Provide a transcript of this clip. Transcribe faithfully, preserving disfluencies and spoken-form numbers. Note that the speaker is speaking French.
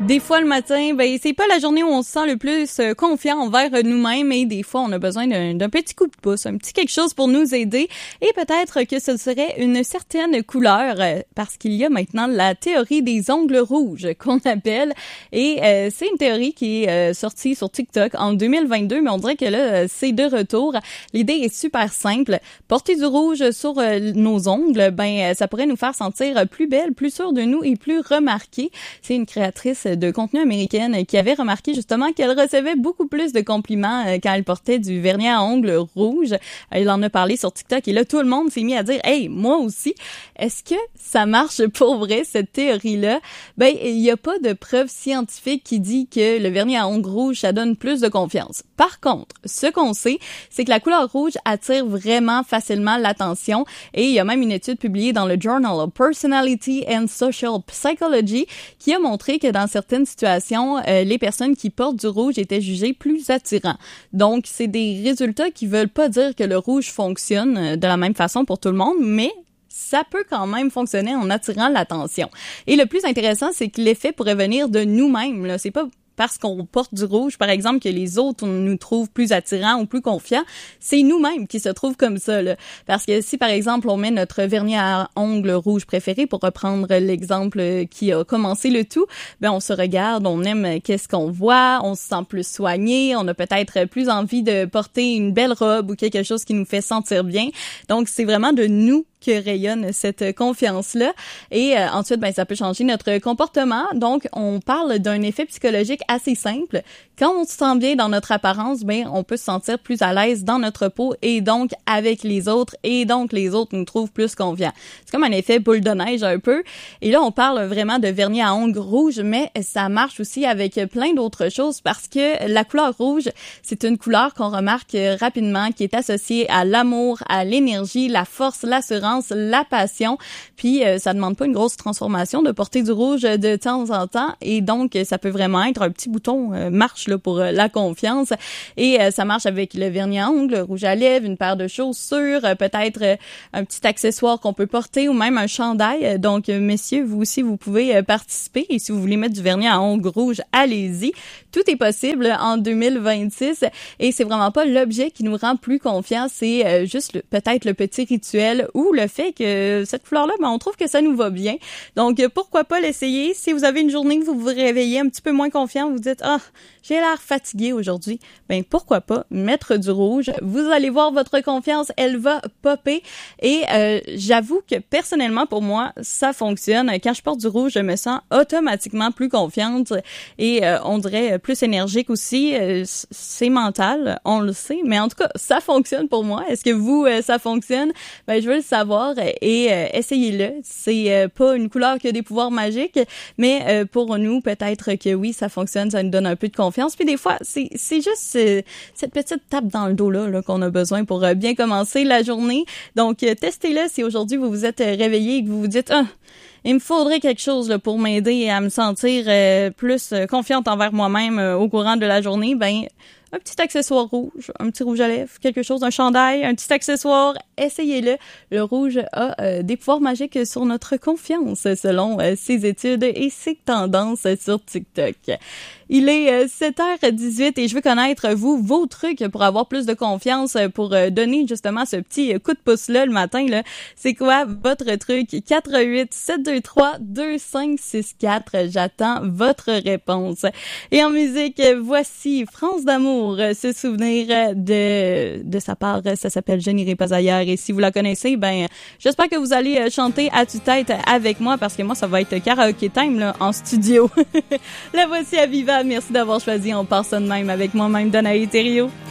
Des fois le matin, ben c'est pas la journée où on se sent le plus euh, confiant envers nous-mêmes et des fois on a besoin d'un, d'un petit coup de pouce, un petit quelque chose pour nous aider et peut-être que ce serait une certaine couleur euh, parce qu'il y a maintenant la théorie des ongles rouges qu'on appelle et euh, c'est une théorie qui est euh, sortie sur TikTok en deux mille vingt-deux mais on dirait que là c'est de retour. L'idée est super simple, porter du rouge sur euh, nos ongles, ben ça pourrait nous faire sentir plus belles, plus sûres de nous et plus remarquées. C'est une créatrice de contenu américaine qui avait remarqué justement qu'elle recevait beaucoup plus de compliments quand elle portait du vernis à ongles rouge. Elle en a parlé sur TikTok et là, tout le monde s'est mis à dire « Hey, moi aussi! » Est-ce que ça marche pour vrai, cette théorie-là? Ben, il n'y a pas de preuve scientifique qui dit que le vernis à ongles rouge, ça donne plus de confiance. Par contre, ce qu'on sait, c'est que la couleur rouge attire vraiment facilement l'attention et il y a même une étude publiée dans le Journal of Personality and Social Psychology qui a montré que dans certaines situations, euh, les personnes qui portent du rouge étaient jugées plus attirants. Donc, c'est des résultats qui veulent pas dire que le rouge fonctionne de la même façon pour tout le monde, mais ça peut quand même fonctionner en attirant l'attention. Et le plus intéressant, c'est que l'effet pourrait venir de nous-mêmes, là. C'est pas parce qu'on porte du rouge, par exemple, que les autres nous trouvent plus attirants ou plus confiants, c'est nous-mêmes qui se trouvent comme ça, là. Parce que si, par exemple, on met notre vernis à ongles rouge préféré, pour reprendre l'exemple qui a commencé le tout, ben on se regarde, on aime qu'est-ce qu'on voit, on se sent plus soigné, on a peut-être plus envie de porter une belle robe ou quelque chose qui nous fait sentir bien. Donc, c'est vraiment de nous que rayonne cette confiance-là. Et euh, ensuite, ben ça peut changer notre comportement. Donc, on parle d'un effet psychologique assez simple. Quand on se sent bien dans notre apparence, ben on peut se sentir plus à l'aise dans notre peau et donc avec les autres et donc les autres nous trouvent plus confiants. C'est comme un effet boule de neige un peu. Et là, on parle vraiment de vernis à ongles rouge, mais ça marche aussi avec plein d'autres choses parce que la couleur rouge, c'est une couleur qu'on remarque rapidement qui est associée à l'amour, à l'énergie, la force, l'assurance, la passion, puis euh, ça demande pas une grosse transformation de porter du rouge de temps en temps et donc ça peut vraiment être un petit bouton euh, marche là pour euh, la confiance et euh, ça marche avec le vernis à ongles, rouge à lèvres, une paire de chaussures, euh, peut-être euh, un petit accessoire qu'on peut porter ou même un chandail. Donc euh, messieurs, vous aussi vous pouvez euh, participer et si vous voulez mettre du vernis à ongles rouge, allez-y. Tout est possible en deux mille vingt-six et c'est vraiment pas l'objet qui nous rend plus confiants, c'est euh, juste le, peut-être le petit rituel ou le fait que cette couleur-là, ben, on trouve que ça nous va bien. Donc, pourquoi pas l'essayer? Si vous avez une journée que vous vous réveillez un petit peu moins confiant, vous dites « Ah, j'ai l'air fatigué aujourd'hui », ben pourquoi pas mettre du rouge? Vous allez voir votre confiance, elle va popper. Et euh, j'avoue que personnellement, pour moi, ça fonctionne. Quand je porte du rouge, je me sens automatiquement plus confiante et euh, on dirait plus énergique aussi. Euh, c'est mental, on le sait, mais en tout cas, ça fonctionne pour moi. Est-ce que vous, euh, ça fonctionne? Ben, je veux le savoir et euh, essayez-le. C'est euh, pas une couleur qui a des pouvoirs magiques, mais euh, pour nous, peut-être que oui, ça fonctionne, ça nous donne un peu de confiance. Puis des fois, c'est c'est juste euh, cette petite tape dans le dos là, là qu'on a besoin pour euh, bien commencer la journée. Donc, euh, testez-le si aujourd'hui vous vous êtes réveillé et que vous vous dites ah, il me faudrait quelque chose là, pour m'aider à me sentir euh, plus euh, confiante envers moi-même euh, au courant de la journée. Ben un petit accessoire rouge, un petit rouge à lèvres, quelque chose, un chandail, un petit accessoire, essayez-le. Le rouge a euh, des pouvoirs magiques sur notre confiance selon euh, ses études et ses tendances sur TikTok. Il est euh, sept heures dix-huit et je veux connaître, vous, vos trucs pour avoir plus de confiance, pour euh, donner justement ce petit coup de pouce-là le matin. Là. C'est quoi votre truc? quatre huit sept deux trois deux cinq six quatre. J'attends votre réponse. Et en musique, voici France d'amour. Se souvenir de de sa part, ça s'appelle Je n'irai pas ailleurs et si vous la connaissez, ben j'espère que vous allez chanter à tue-tête avec moi parce que moi ça va être karaoké time là en studio. La voici à Viva, merci d'avoir choisi, on part ça de même avec moi-même Danae Thériault.